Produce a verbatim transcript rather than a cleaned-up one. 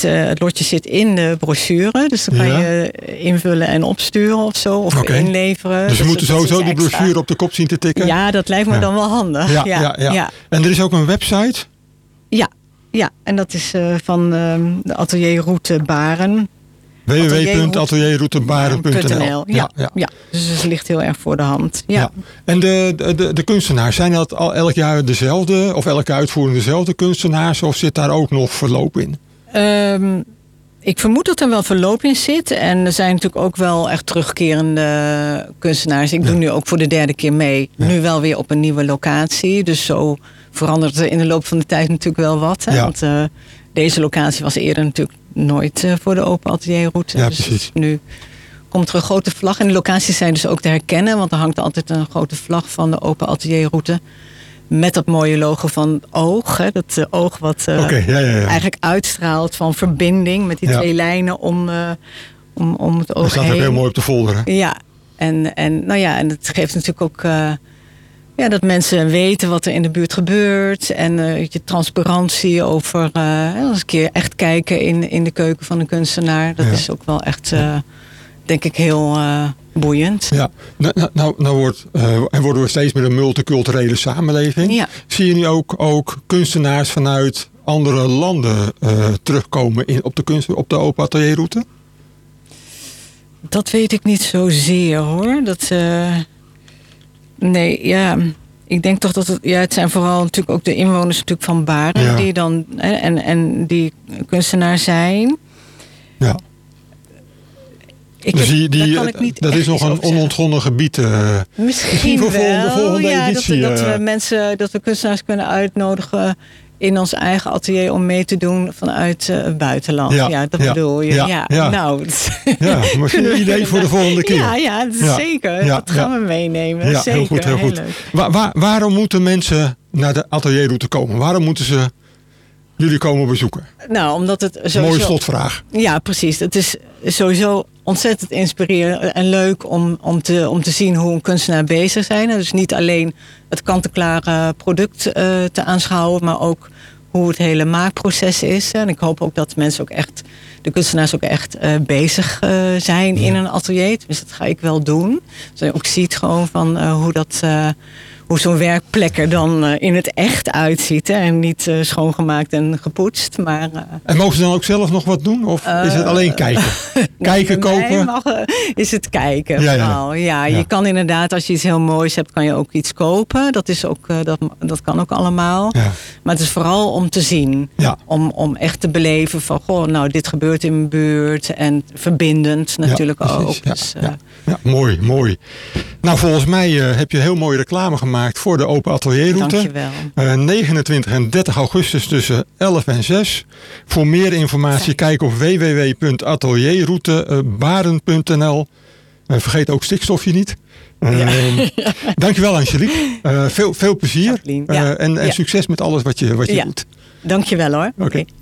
uh, het lotje zit in de brochure. Dus dan kan ja. je invullen en opsturen of zo. Of okay. inleveren. Dus we dus moeten sowieso die brochure op de kop zien te tikken? Ja, dat lijkt me ja. dan wel handig. Ja, ja. Ja, ja. Ja. En er is ook een website? Ja, ja. En dat is uh, van uh, de Atelierroute Baren. w w w punt atelierroutebaren punt n l ja, ja. ja, dus het ligt heel erg voor de hand. Ja. Ja. En de, de, de kunstenaars, zijn dat al elk jaar dezelfde? Of elke uitvoering dezelfde kunstenaars? Of zit daar ook nog verloop in? Um, ik vermoed dat er wel verloop in zit. En er zijn natuurlijk ook wel echt terugkerende kunstenaars. Ik ja. doe nu ook voor de derde keer mee. Ja. Nu wel weer op een nieuwe locatie. Dus zo verandert er in de loop van de tijd natuurlijk wel wat. Hè? Ja. Want uh, deze locatie was eerder natuurlijk nooit uh, voor de open atelierroute. Ja, dus precies. Nu komt er een grote vlag. En de locaties zijn dus ook te herkennen. Want er hangt altijd een grote vlag van de open atelierroute. Met dat mooie logo van het oog. Hè, dat uh, oog wat uh, okay, ja, ja, ja. eigenlijk uitstraalt van verbinding. Met die ja. twee lijnen om, uh, om, om het oog heen. Dat staat ook heel mooi op de folder. Hè? Ja. En, en, nou ja, en het geeft natuurlijk ook uh, ja, dat mensen weten wat er in de buurt gebeurt. En uh, je transparantie over uh, eens een keer echt kijken in, in de keuken van een kunstenaar. Dat ja. is ook wel echt, uh, denk ik, heel uh, boeiend. Ja, nou, nou, nou, nou wordt, uh, en worden we steeds meer een multiculturele samenleving. Ja. Zie je nu ook, ook kunstenaars vanuit andere landen uh, terugkomen in, op, de kunst, op de open atelierroute? Dat weet ik niet zozeer hoor. Dat, uh, nee, ja. Ik denk toch dat het, ja, het zijn vooral natuurlijk ook de inwoners natuurlijk van Baren ja. die dan en, en die kunstenaar zijn. Ja. Ik dus heb, die, die, kan ik niet dat is nog een onontgonnen gebied. Uh, misschien voor wel. De volgende ja, editie, dat, uh, dat we mensen, dat we kunstenaars kunnen uitnodigen in ons eigen atelier om mee te doen vanuit uh, het buitenland. Ja, ja dat ja, bedoel je. Ja, ja. ja. Nou, ja, misschien een idee voor de volgende keer. Ja, ja, ja. zeker. Ja, dat gaan ja. we meenemen. Ja, zeker. heel goed, heel, heel goed. Waar, waar, waarom moeten mensen naar de atelierroute komen? Waarom moeten ze jullie komen bezoeken? Nou, omdat het sowieso... Mooie slotvraag. Ja, precies. Het is sowieso ontzettend inspirerend en leuk om, om, te, om te zien hoe een kunstenaar bezig zijn. Dus niet alleen het kant-en-klare product uh, te aanschouwen, maar ook hoe het hele maakproces is. En ik hoop ook dat mensen ook echt, de kunstenaars ook echt uh, bezig uh, zijn ja. in een atelier. Dus dat ga ik wel doen. Zodat je ook ziet gewoon van uh, hoe dat... Uh, hoe zo'n werkplek er dan uh, in het echt uitziet. Hè? En niet uh, schoongemaakt en gepoetst. Maar, uh, en mogen ze dan ook zelf nog wat doen? Of uh, is het alleen kijken? kijken, nou, kopen? Mag, uh, is het kijken. Ja, ja. Ja, je ja. kan inderdaad, als je iets heel moois hebt, kan je ook iets kopen. Dat, is ook, uh, dat, dat kan ook allemaal. Ja. Maar het is vooral om te zien. Ja. Om, om echt te beleven van, goh, nou, dit gebeurt in mijn buurt. En verbindend natuurlijk ja, ook. Ja, dus, uh, ja. Ja, mooi, mooi. Nou, volgens mij uh, heb je heel mooie reclame gemaakt voor de open atelierroute. Dankjewel. Uh, negenentwintig en dertig augustus tussen elf en zes. Voor meer informatie kijk op w w w punt atelierroutebaren punt n l. Uh, vergeet ook stikstofje niet. Uh, ja. Ja. Dankjewel Angelique. Uh, veel, veel plezier. Uh, en en ja. succes met alles wat je, wat je ja. doet. Dankjewel hoor. Oké. Okay.